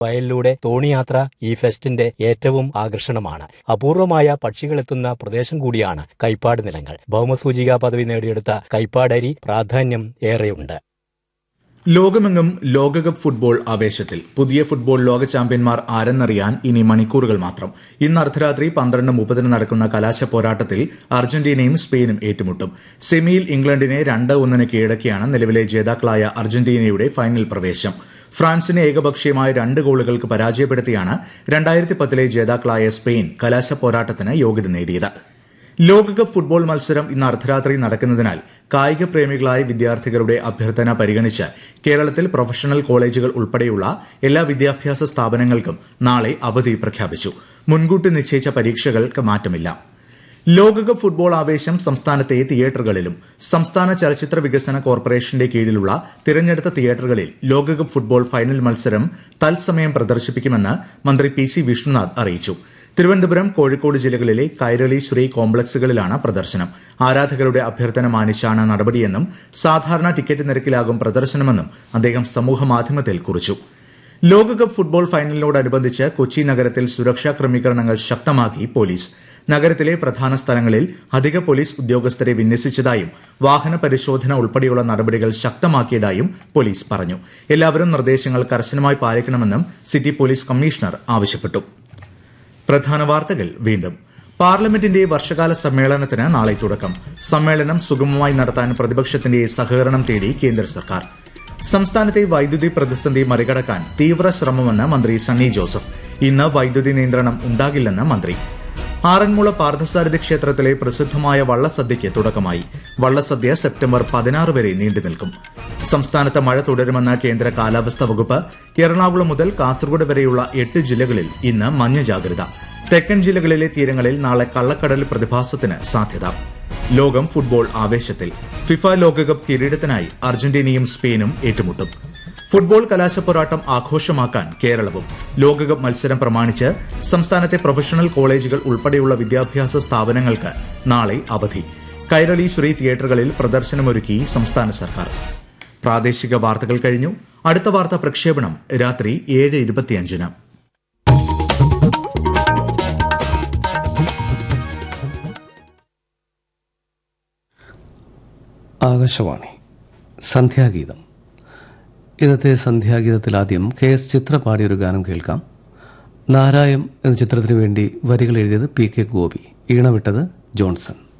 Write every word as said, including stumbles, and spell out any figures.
വയലിലൂടെ തോണിയാത്ര ഈ ഫെസ്റ്റിന്റെ ഏറ്റവും ആകർഷണമാണ്. അപൂർവമായ പക്ഷികളെത്തുന്ന പ്രദേശം കൂടിയാണ് കൈപ്പാട് നിലങ്ങൾ. ഭൗമസൂചികാ പദവി നേടിയെടുത്ത കൈപ്പാടരി പ്രാധാന്യം ഏറെയുണ്ട്. ലോകമെങ്ങും ലോകകപ്പ് ഫുട്ബോൾ ആവേശത്തിൽ. പുതിയ ഫുട്ബോൾ ലോക ചാമ്പ്യന്മാർ ആരെന്നറിയാൻ ഇനി മണിക്കൂറുകൾ മാത്രം. ഇന്ന് അർദ്ധരാത്രി പന്ത്രണ്ട് മുപ്പതിന് നടക്കുന്ന കലാശ പോരാട്ടത്തിൽ അർജന്റീനയും സ്പെയിനും ഏറ്റുമുട്ടും. സെമിയിൽ ഇംഗ്ലണ്ടിനെ രണ്ട് ഒന്നിന് കീഴടക്കിയാണ് നിലവിലെ ജേതാക്കളായ അർജന്റീനയുടെ ഫൈനൽ പ്രവേശം. ഫ്രാൻസിനെ ഏകപക്ഷീയമായ രണ്ട് ഗോളുകൾക്ക് പരാജയപ്പെടുത്തിയാണ് രണ്ടായിരത്തി പത്തിലെ ജേതാക്കളായ സ്പെയിൻ കലാശ പോരാട്ടത്തിന് യോഗ്യത നേടിയത്. ലോകകപ്പ് ഫുട്ബോൾ മത്സരം ഇന്ന് അർദ്ധരാത്രി നടക്കുന്നതിനാൽ കായിക പ്രേമികളായ വിദ്യാർത്ഥികളുടെ അഭ്യർത്ഥന പരിഗണിച്ച് കേരളത്തിൽ പ്രൊഫഷണൽ കോളേജുകൾ ഉൾപ്പെടെയുള്ള എല്ലാ വിദ്യാഭ്യാസ സ്ഥാപനങ്ങൾക്കും നാളെ അവധി പ്രഖ്യാപിച്ചു. മുൻകൂട്ടി നിശ്ചയിച്ച പരീക്ഷകൾക്ക് മാറ്റമില്ല. ലോകകപ്പ് ഫുട്ബോൾ ആവേശം സംസ്ഥാനത്തെ തിയേറ്ററുകളിലും. സംസ്ഥാന ചലച്ചിത്ര വികസന കോർപ്പറേഷന്റെ കീഴിലുള്ള തിരഞ്ഞെടുത്ത തിയേറ്ററുകളിൽ ലോകകപ്പ് ഫുട്ബോൾ ഫൈനൽ മത്സരം തത്സമയം പ്രദർശിപ്പിക്കുമെന്ന് മന്ത്രി പി സി വിഷ്ണുനാഥ് അറിയിച്ചു. തിരുവനന്തപുരം, കോഴിക്കോട് ജില്ലകളിലെ കൈരളി, ശ്രീ കോംപ്ലക്സുകളിലാണ് പ്രദർശനം. ആരാധകരുടെ അഭ്യർത്ഥന മാനിച്ചാണ് നടപടിയെന്നും സാധാരണ ടിക്കറ്റ് നിരക്കിലാകും പ്രദർശനമെന്നും അദ്ദേഹം സമൂഹമാധ്യമത്തിൽ കുറിച്ചു. ലോകകപ്പ് ഫുട്ബോൾ ഫൈനലിനോടനുബന്ധിച്ച് കൊച്ചി നഗരത്തിൽ സുരക്ഷാ ക്രമീകരണങ്ങൾ ശക്തമാക്കി പോലീസ്. നഗരത്തിലെ പ്രധാന സ്ഥലങ്ങളിൽ അധിക പോലീസ് ഉദ്യോഗസ്ഥരെ വിന്യസിച്ചതായും വാഹന പരിശോധന ഉൾപ്പെടെയുള്ള നടപടികൾ ശക്തമാക്കിയതായും പോലീസ് പറഞ്ഞു. എല്ലാവരും നിർദ്ദേശങ്ങൾ കർശനമായി പാലിക്കണമെന്നും സിറ്റി പോലീസ് കമ്മീഷണർ ആവശ്യപ്പെട്ടു. പ്രധാന വാർത്തകൾ വീണ്ടും. പാർലമെന്റിന്റെ വർഷകാല സമ്മേളനത്തിന് നാളെ തുടക്കം. സമ്മേളനം സുഗമമായി നടത്താൻ പ്രതിപക്ഷത്തിന്റെ സഹകരണം തേടി കേന്ദ്ര സർക്കാർ. സംസ്ഥാനത്തെ വൈദ്യുതി പ്രതിസന്ധി മറികടക്കാൻ തീവ്ര ശ്രമമെന്ന് മന്ത്രി സണ്ണി ജോസഫ്. ഇന്ന് വൈദ്യുതി നിയന്ത്രണം ഉണ്ടാകില്ലെന്ന് മന്ത്രി. ആറന്മുള പാർത്ഥസാരഥി ക്ഷേത്രത്തിലെ പ്രസിദ്ധമായ വള്ളസദ്യയ്ക്ക് തുടക്കമായി. വള്ളസദ്യ സെപ്റ്റംബർ പതിനാറ് വരെ നീണ്ടുനിൽക്കും. സംസ്ഥാനത്ത് മഴ തുടരുമെന്ന് കേന്ദ്ര കാലാവസ്ഥാ വകുപ്പ്. എറണാകുളം മുതൽ കാസർഗോഡ് വരെയുള്ള എട്ട് ജില്ലകളിൽ ഇന്ന് മഞ്ഞ ജാഗ്രത. തെക്കൻ ജില്ലകളിലെ തീരങ്ങളിൽ നാളെ കള്ളക്കടൽ പ്രതിഭാസത്തിന് സാധ്യത. ലോകം ഫുട്ബോൾ ആവേശത്തിൽ. ഫിഫ ലോകകപ്പ് കിരീടത്തിനായി അർജന്റീനയും സ്പെയിനും ഏറ്റുമുട്ടും. ഫുട്ബോൾ കലാശപ്പോരാട്ടം ആഘോഷമാക്കാൻ കേരളവും. ലോകകപ്പ് മത്സരം പ്രമാണിച്ച് സംസ്ഥാനത്തെ പ്രൊഫഷണൽ കോളേജുകൾ ഉൾപ്പെടെയുള്ള വിദ്യാഭ്യാസ സ്ഥാപനങ്ങൾക്ക് നാളെ അവധി. കൈരളി, ശ്രീ തിയേറ്ററുകളിൽ പ്രദർശനമൊരുക്കി സംസ്ഥാന സർക്കാർ. പ്രാദേശിക വാർത്തകൾ കഴിഞ്ഞു. അടുത്ത വാർത്താ പ്രക്ഷേപണം രാത്രി ഏഴ് ഇരുപത്തിയഞ്ചിന്. ആകാശവാണി സന്ധ്യാഗീതം. ഇന്നത്തെ സന്ധ്യാഗീതത്തിൽ ആദ്യം കെ എസ് ചിത്ര പാടിയൊരു ഗാനം കേൾക്കാം. നാരായം എന്ന ചിത്രത്തിനു വേണ്ടി വരികൾ എഴുതിയത് പി കെ ഗോപി, ഈണമിട്ടത് ജോൺസൺ.